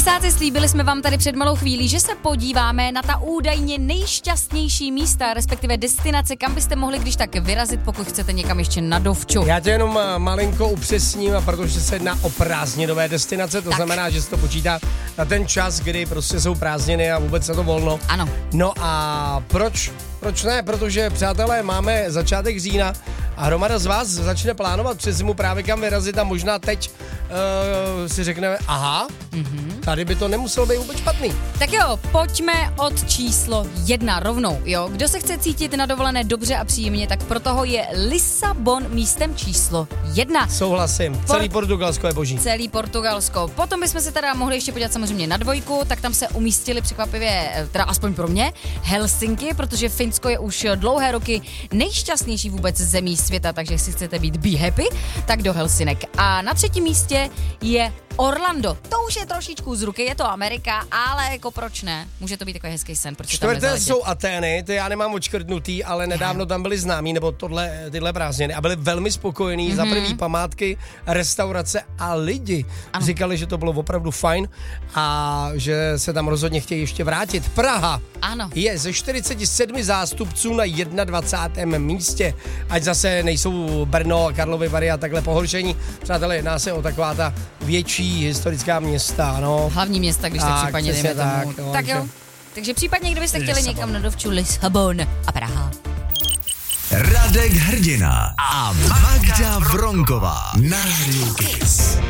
Lisáci, slíbili jsme vám tady před malou chvílí, že se podíváme na ta údajně nejšťastnější místa, respektive destinace, kam byste mohli když tak vyrazit, pokud chcete někam ještě na dovču. Já tě jenom malinko upřesním, protože se jedná o prázdninové destinace, to znamená, že se to počítá na ten čas, kdy prostě jsou prázdniny a vůbec se to volno. Ano. No a proč? Proč ne? Protože, přátelé, máme začátek října a hromada z vás začne plánovat přes zimu právě kam vyrazit a možná teď si řekneme, aha, tady by to nemuselo být vůbec špatný. Tak jo, pojďme od číslo 1 rovnou, jo. Kdo se chce cítit na dovolené dobře a příjemně, tak pro toho je Lisabon místem číslo 1. Souhlasím, celý Portugalsko je boží. Celý Portugalsko. Potom bychom se teda mohli ještě podívat samozřejmě na 2, tak tam se umístili překvapivě, teda aspoň pro mě, Helsinki, protože Finsko je už dlouhé roky nejšťastnější vůbec zemí světa, takže jestli chcete být be happy, tak do Helsinek. A na 3. místě je Orlando. To už je trošičku z ruky, je to Amerika, ale jako proč ne? Může to být takový hezký sen, proč tam 4. jsou Atény, ty já nemám odškrtnutý, ale nedávno tam byli známí, nebo tyhle prázdniny a byli velmi spokojení. Za první památky, restaurace a lidi. Ano. Říkali, že to bylo opravdu fajn a že se tam rozhodně chtějí ještě vrátit. Praha je ze 47 zástupců na 21. místě. Ať zase nejsou Brno a Karlovy Vary a takhle pohoršení. Přátelé, jedná se o taková ta větší historická města, no. Hlavní města, když tak případně jdeme tomu. Tak jo. Takže případně, kdybyste chtěli někam na dovču, Lisabon a Praha. Radek Hrdina a Magda Vronková na Radio Kiss.